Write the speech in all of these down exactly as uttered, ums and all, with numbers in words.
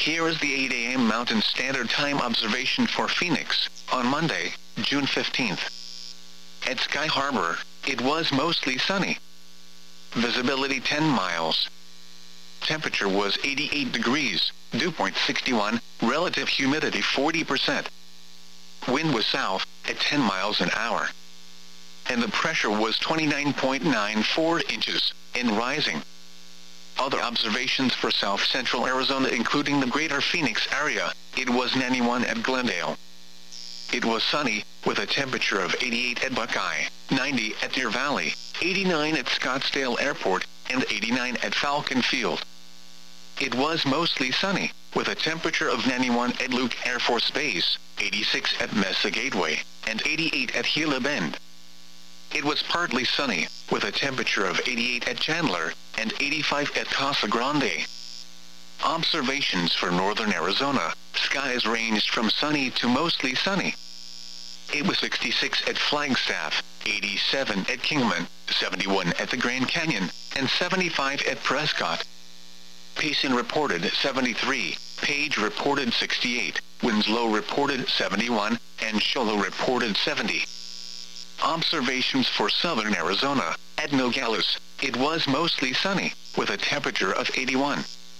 Here is the eight A M Mountain Standard Time observation for Phoenix, on Monday, June fifteenth. At Sky Harbor, it was mostly sunny. Visibility ten miles. Temperature was eighty-eight degrees, dew point sixty-one, relative humidity forty percent. Wind was south, at ten miles an hour. And the pressure was twenty-nine point nine four inches, and rising. Other observations for south-central Arizona including the greater Phoenix area, it was ninety-one at Glendale. It was sunny, with a temperature of eighty-eight at Buckeye, ninety at Deer Valley, eighty-nine at Scottsdale Airport, and eighty-nine at Falcon Field. It was mostly sunny, with a temperature of ninety-one at Luke Air Force Base, eighty-six at Mesa Gateway, and eighty-eight at Gila Bend. It was partly sunny, with a temperature of eighty-eight at Chandler, and eighty-five at Casa Grande. Observations for northern Arizona, skies ranged from sunny to mostly sunny. It was sixty-six at Flagstaff, eighty-seven at Kingman, seventy-one at the Grand Canyon, and seventy-five at Prescott. Payson reported seventy-three, Page reported sixty-eight, Winslow reported seventy-one, and Show Low reported seventy. Observations for southern Arizona, at Nogales, it was mostly sunny, with a temperature of eighty-one.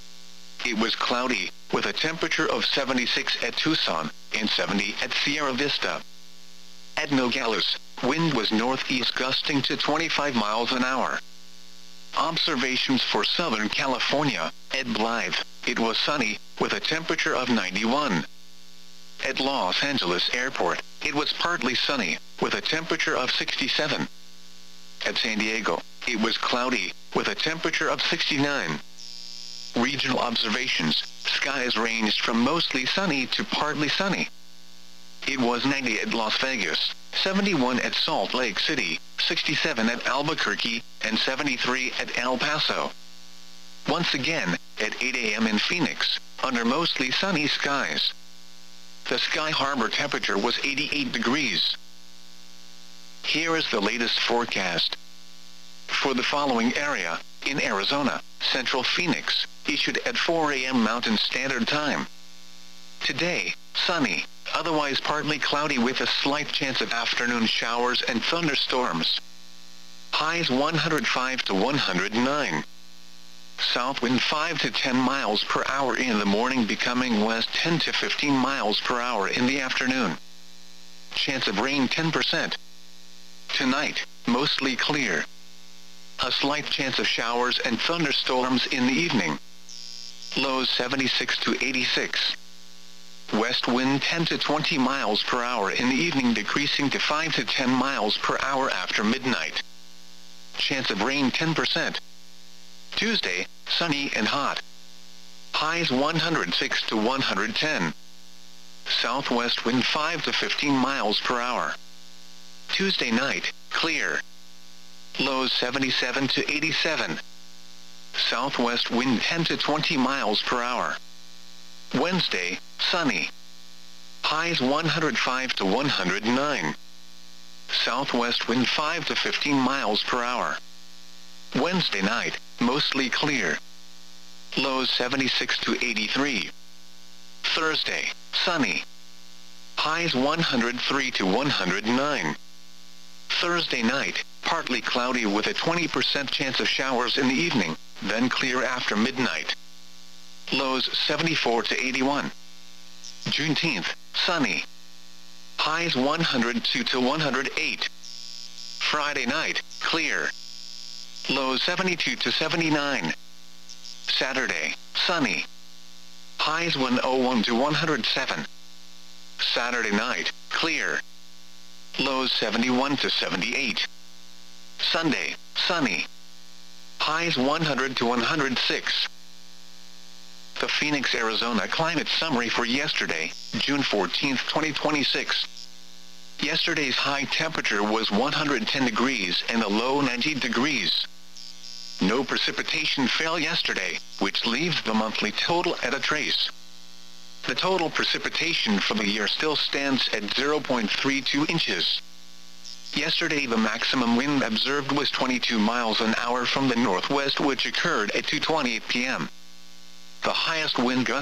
It was cloudy, with a temperature of seventy-six at Tucson, and seventy at Sierra Vista. At Nogales, wind was northeast gusting to twenty-five miles an hour. Observations for southern California, at Blythe, it was sunny, with a temperature of ninety-one. At Los Angeles Airport, it was partly sunny, with a temperature of sixty-seven. At San Diego, it was cloudy, with a temperature of sixty-nine. Regional observations, skies ranged from mostly sunny to partly sunny. It was ninety at Las Vegas, seventy-one at Salt Lake City, sixty-seven at Albuquerque, and seventy-three at El Paso. Once again, at eight A M in Phoenix, under mostly sunny skies. The Sky Harbor temperature was eighty-eight degrees. Here is the latest forecast. For the following area, in Arizona, Central Phoenix, issued at four A M Mountain Standard Time. Today, sunny, otherwise partly cloudy with a slight chance of afternoon showers and thunderstorms. Highs one hundred five to one hundred nine. South wind five to ten miles per hour in the morning, becoming west ten to fifteen miles per hour in the afternoon. Chance of rain ten percent. Tonight, mostly clear. A slight chance of showers and thunderstorms in the evening. Lows seventy-six to eighty-six. West wind ten to twenty miles per hour in the evening, decreasing to five to ten miles per hour after midnight. Chance of rain ten percent. Tuesday, sunny and hot. Highs one hundred six to one hundred ten. Southwest wind five to fifteen miles per hour. Tuesday night, clear. Lows seventy-seven to eighty-seven. Southwest wind ten to twenty miles per hour. Wednesday, sunny. Highs one hundred five to one hundred nine. Southwest wind five to fifteen miles per hour. Wednesday night, mostly clear. Lows seventy-six to eighty-three. Thursday, sunny. Highs one hundred three to one hundred nine. Thursday night, partly cloudy with a twenty percent chance of showers in the evening, then clear after midnight. Lows seventy-four to eighty-one. Juneteenth, sunny. Highs one hundred two to one hundred eight. Friday night, clear. Lows seventy-two to seventy-nine. Saturday, sunny. Highs one oh one to one hundred seven. Saturday night, clear. Lows seventy-one to seventy-eight. Sunday, sunny. Highs one hundred to one hundred six. The Phoenix, Arizona climate summary for yesterday, June fourteenth, twenty twenty-six. Yesterday's high temperature was one hundred ten degrees and the low ninety degrees. No precipitation fell yesterday, which leaves the monthly total at a trace. The total precipitation for the year still stands at zero point three two inches. Yesterday the maximum wind observed was twenty-two miles an hour from the northwest, which occurred at two twenty p m The highest wind gust